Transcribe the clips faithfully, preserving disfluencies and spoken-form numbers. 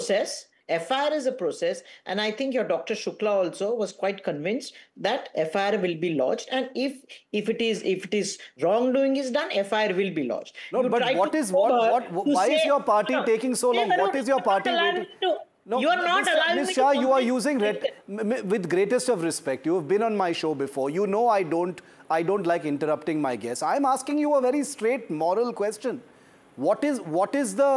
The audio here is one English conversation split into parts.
process. F I R is a process, and I think your Doctor Shukla also was quite convinced that F I R will be lodged, and if if it is if it is wrongdoing is done, F I R will be lodged. No, You but try what to is what over what to why is say, your party no, taking so long? What is your party waiting? No, you are not Miz allowing Miz me Shah, to you are complete- using ret with greatest of respect. You have been on my show before. You know I don't I don't like interrupting my guests. I'm asking you a very straight moral question. What is what is the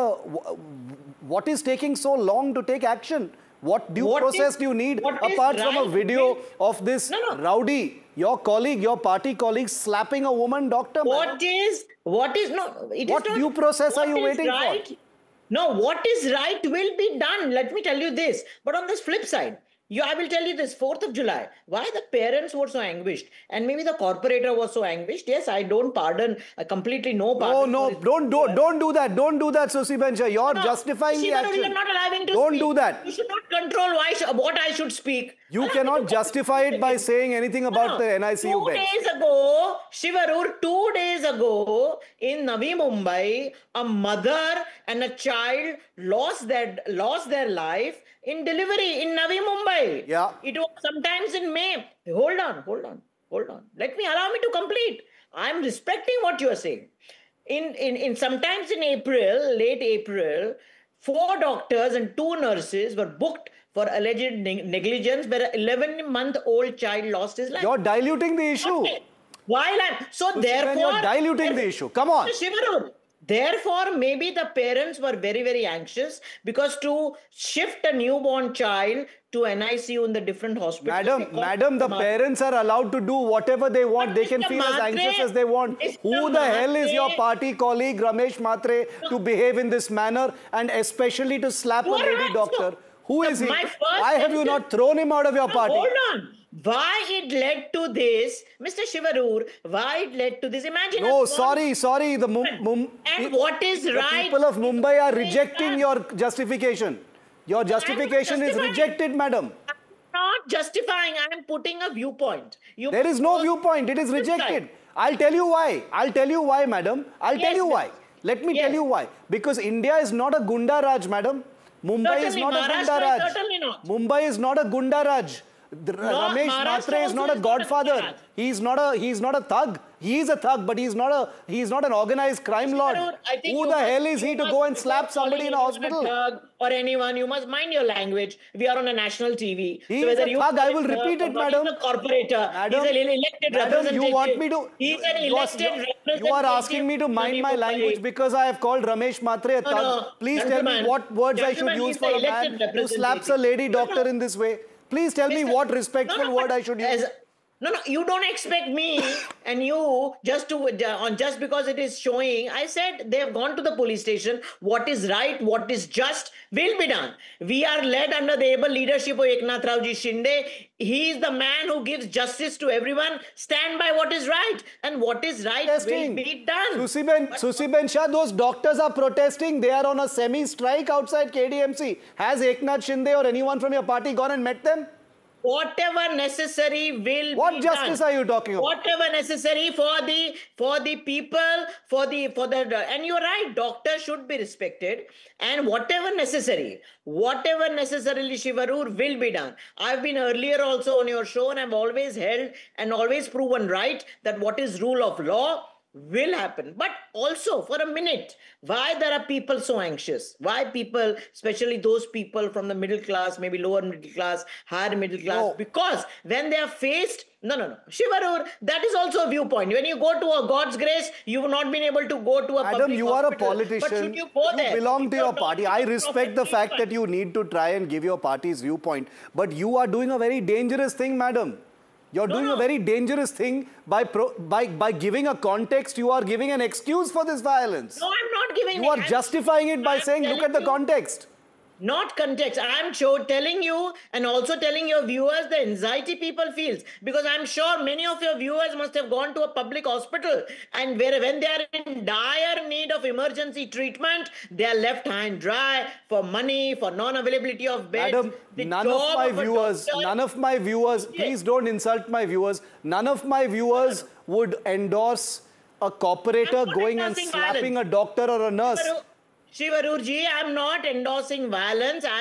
what is taking so long to take action? What due What process is- do you need what is apart from a right video will- of this No, no. rowdy, your colleague, your party colleague slapping a woman doctor? madam? What is what is no? It What is not, due process are what you is waiting for? right, No, what is right will be done. Let me tell you this. But on this flip side, you, I will tell you this, fourth of July, why the parents were so anguished and maybe the corporator was so anguished. Yes, I don't pardon, I completely no No, pardon. no, for his- don't do, don't do that. Don't do that, Susi Bencha. You're No, justifying the Shivaru, action. you're not allowing to Don't speak. do that. You should not control why sh what I should speak. You Allow me cannot to- justify it by saying anything about No, the N I C U Two beds. days ago, Shivarur, two days ago in Navi Mumbai, a mother and a child lost their lost their life in delivery in Navi Mumbai. Yeah. It was sometimes in May. Hold on, hold on, hold on. Let me allow me to complete. I'm respecting what you are saying. In in in sometimes in April, late April, four doctors and two nurses were booked for alleged neg- negligence where an eleven month old child lost his life. You're diluting the issue. Okay. While I'm so Susi Ben, therefore you're diluting the issue. Come on. Shivaru, therefore maybe the parents were very very anxious because to shift a newborn child to N I C U in the different hospitals. Madam, because madam, the Ma- parents are allowed to do whatever they want. But They can Mister feel as anxious Mhatre, as they want. Mister Who the hell is your Mhatre- party colleague, Ramesh Mhatre, to behave in this manner and especially to slap a You are lady right. doctor? So, Who the- is he? my first Why have you sentence- not thrown him out of your No, party? hold on. Why it led to this, Mister Shivarur, why it led to this? Imagine. No, a small- sorry, sorry. The, Mum, Mum, And what is the right? people of Mumbai are rejecting I'm your justification. Your justification is justifying. rejected, madam. not justifying. I am putting a viewpoint. You There is no viewpoint. It is Flip side. rejected. I'll tell you why. I'll tell you why, madam. I'll tell Yes, you sir. why. Let me Yes. tell you why. Because India is not a Gunda Raj, madam. Mumbai is Certainly, not a Maharashtra Gunda is Raj. certainly not. Mumbai is not a Gunda Raj. The- Ramesh Maharashtra Mhatre is also not a is not a godfather. Gunda Raj. He's not a he's not a thug. He is a thug, but he's not a he's not an organized crime lord. Shivarur, I think Who you the must- hell is you he to must- go and before slap somebody in a calling anyone hospital? thug or anyone, you must mind your language. We are on a national T V. He so is whether a you thug. I will uh, repeat it, or madam. He's a corporator. Madam, he's an elected madam, representative. you want me to? He's an you are- elected you, representative. you are asking me to mind my Navi language Mumbai. because I have called Ramesh Mhatre a No, thug. no, Please tell me gentlemen, what words I should gentlemen, use he's for the a man elected who slaps a representative. lady No, doctor no. in this way. Please tell me Mister what respectful No, no, word but I should use. as- No, no, you don't expect me and you just to on just because it is showing. I said they have gone to the police station. What is right, what is just will be done. We are led under the able leadership of Eknath Raoji Shinde. He is the man who gives justice to everyone. Stand by what is right, and what is right Protesting. will be done. Susi Ben, Susi Ben Shah, those doctors are protesting. They are on a semi-strike outside K D M C. Has Eknath Shinde or anyone from your party gone and met them? Whatever necessary will What be justice done. are you talking about? Whatever necessary for the for the people, for the for the and you're right, doctors should be respected, and whatever necessary, whatever necessarily Shivarur will be done. I've been earlier also on your show, and I've always held and always proven right that what is rule of law will happen. But also for a minute, why there are people so anxious? Why people, especially those people from the middle class, maybe lower middle class, higher middle class, No. because when they are faced, no, no, no, Shivarur, that is also a viewpoint. When you go to a God's grace, you have not been able to go to a Madam, public you are a hospital. politician. But should you go there? belong to If your you're party. not I in the respect the profit fact that treatment. you need to try and give your party's viewpoint. But you are doing a very dangerous thing, madam. You're No, doing no. a very dangerous thing by, pro by, by giving a context. You are giving an excuse for this violence. No, I'm not giving You are I'm- justifying it by I'm saying, look telling at the you- context. Not context. I'm sure telling you and also telling your viewers the anxiety people feels, because I'm sure many of your viewers must have gone to a public hospital, and where when they are in dire need of emergency treatment, they are left high and dry for money, for non-availability of beds. Madam, The none of job my a viewers, doctor- none of my viewers, please don't insult my viewers. None of my viewers would endorse a cooperator I'm not going and endorsing slapping violence. a doctor or a nurse. Shivarur ji, I'm not endorsing violence.